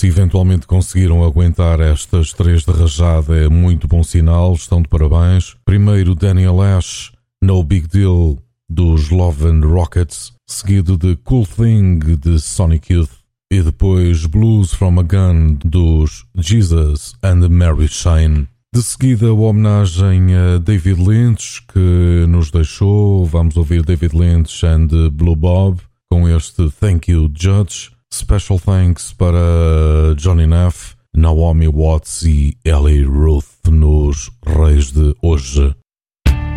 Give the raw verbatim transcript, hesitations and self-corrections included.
Se eventualmente conseguiram aguentar estas três de rajada, é muito bom sinal, estão de parabéns. Primeiro Daniel Ash, No Big Deal, dos Love and Rockets, seguido de Cool Thing, de Sonic Youth, e depois Blues from a Gun, dos Jesus and Mary Chain. De seguida, a homenagem a David Lynch, que nos deixou. Vamos ouvir David Lynch and Blue Bob com este Thank You Judge. Special thanks para Johnny Neff, Naomi Watts e Ellie Ruth nos Reis de hoje.